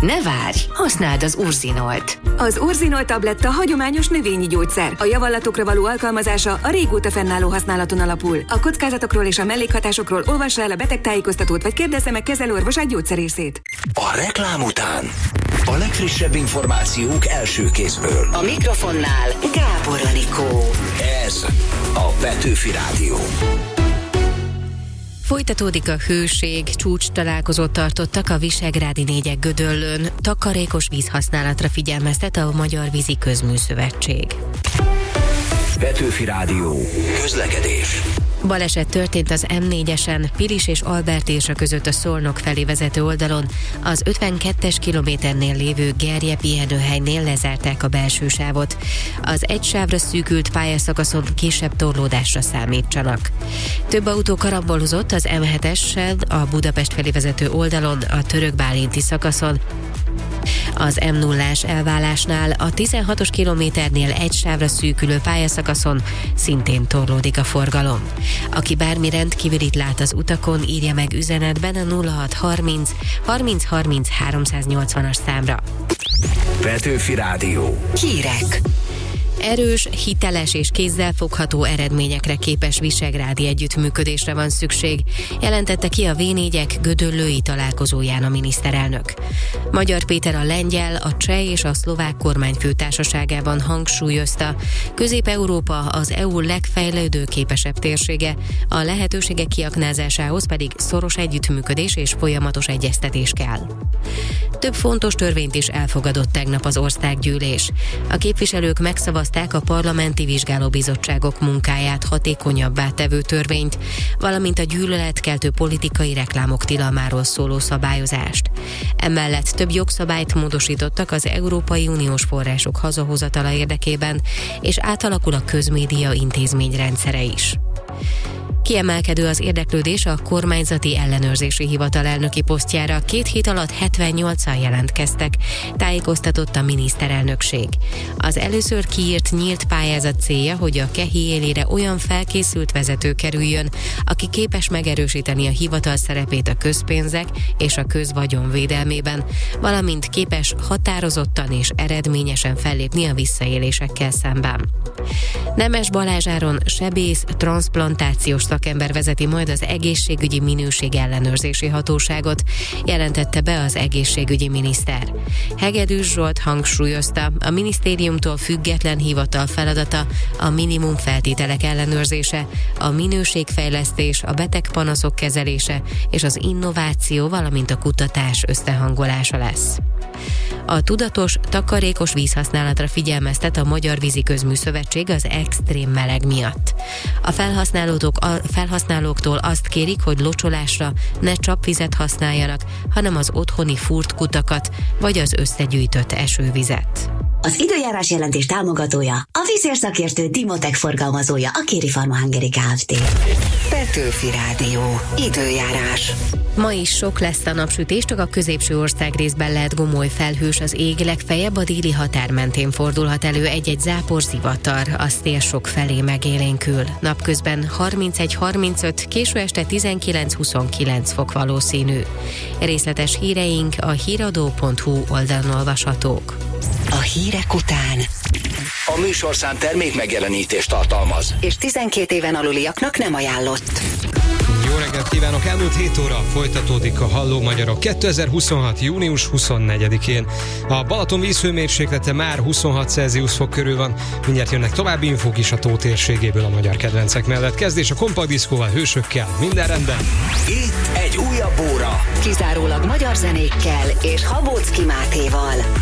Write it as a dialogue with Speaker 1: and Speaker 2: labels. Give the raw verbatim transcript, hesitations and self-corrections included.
Speaker 1: Ne várj, használd az Urzinolt.
Speaker 2: Az Urzinol tabletta hagyományos növényi gyógyszer. A javallatokra való alkalmazása a régóta fennálló használaton alapul. A kockázatokról és a mellékhatásokról olvassa el a betegtájékoztatót, vagy kérdezze meg kezelőorvosát, gyógyszerészét.
Speaker 3: A reklám után a legfrissebb információk első kézből.
Speaker 1: A mikrofonnál Gábor Anikó.
Speaker 3: Ez a Petőfi Rádió.
Speaker 4: Folytatódik a hőség, csúcs találkozót tartottak a Visegrádi négyek Gödöllőn. Takarékos vízhasználatra figyelmeztet a Magyar Vízi Közműszövetség.
Speaker 3: Petőfi Rádió. Közlekedés.
Speaker 4: Baleset történt az em négyesen, Pilis és Albert Érsa között a Szolnok felé vezető oldalon. Az ötvenkettes kilométernél lévő Gerje pihenőhelynél lezárták a belső sávot. Az egy sávra szűkült pályaszakaszon kisebb torlódásra számítsanak. Több autó karambolozott az em hetesen, a Budapest felé vezető oldalon, a Török-Bálinti szakaszon. Az em nullás elválásnál a tizenhatos kilométernél egy sávra szűkülő pályaszakaszon szintén torlódik a forgalom. Aki bármi rendkívülit lát az utakon, írja meg üzenetben a nulla hat harminc harminc harminc háromszáznyolcvanas számra.
Speaker 3: Petőfi Rádió.
Speaker 1: Hírek.
Speaker 4: Erős, hiteles és kézzelfogható eredményekre képes visegrádi együttműködésre van szükség, jelentette ki a vé négyek gödöllői találkozóján a miniszterelnök. Magyar Péter a lengyel, a cseh és a szlovák kormányfő társaságában hangsúlyozta, Közép-Európa az é u legfejlődőképesebb térsége, a lehetőségek kiaknázásához pedig szoros együttműködés és folyamatos egyeztetés kell. Több fontos törvényt is elfogadott tegnap az országgyűlés. A képviselők megszavazták a parlamenti vizsgálóbizottságok munkáját hatékonyabbá tevő törvényt, valamint a gyűlöletkeltő politikai reklámok tilalmáról szóló szabályozást. Emellett több jogszabályt módosítottak az Európai Uniós források hazahozatala érdekében, és átalakul a közmédia intézményrendszere is. Kiemelkedő az érdeklődés a kormányzati ellenőrzési hivatal elnöki posztjára. Két hét alatt hetvennyolcan jelentkeztek, tájékoztatott a miniszterelnökség. Az először kiírt nyílt pályázat célja, hogy a KEHI élére olyan felkészült vezető kerüljön, aki képes megerősíteni a hivatal szerepét a közpénzek és a közvagyon védelmében, valamint képes határozottan és eredményesen fellépni a visszaélésekkel szemben. Nemes Balázs Áron sebész, transzplantációs szakember vezeti majd az egészségügyi minőség ellenőrzési hatóságot, jelentette be az egészségügyi miniszter. Hegedűs Zsolt hangsúlyozta, a minisztériumtól független hivatal feladata a minimum feltételek ellenőrzése, a minőségfejlesztés, a betegpanaszok kezelése és az innováció, valamint a kutatás összehangolása lesz. A tudatos, takarékos vízhasználatra figyelmeztet a Magyar Vízi Közműszövetség az extrém meleg miatt. A felhasználók, a felhasználóktól azt kérik, hogy locsolásra ne csapvizet használjanak, hanem az otthoni fúrt kutakat, vagy az összegyűjtött esővizet.
Speaker 5: Az időjárás jelentés támogatója, a vízérszakértő Dimotech forgalmazója, a Kéri Pharma Hungary Kft.
Speaker 1: Petőfi Rádió. Időjárás.
Speaker 4: Ma is sok lesz a napsütés, csak a középső országrészben lehet gomoly felhős az ég, legfeljebb a déli határ mentén fordulhat elő egy-egy záporzivatar, az tél sok felé megélénkül. Napközben harmincegy harmincöt, késő este tizenkilenc-huszonkilenc fok valószínű. Részletes híreink a híradó pont hu oldalon olvashatók.
Speaker 1: A hírek után
Speaker 3: A műsorszám termék megjelenítést tartalmaz,
Speaker 1: és tizenkét éven aluliaknak nem ajánlott.
Speaker 6: Jó reggelt kívánok! Elmúlt hét óra folytatódik a Halló Magyarok kétezer-huszonhat. június huszonnegyedikén. A Balaton vízhőmérséklete már huszonhat Celsius fok körül van. Mindjárt jönnek további infók is a tó térségéből a magyar kedvencek mellett. Kezdés a Kompakt Diszkóval, Hősökkel, minden rendben.
Speaker 3: itt egy újabb óra.
Speaker 1: Kizárólag magyar zenékkel és Habóczki Mátéval.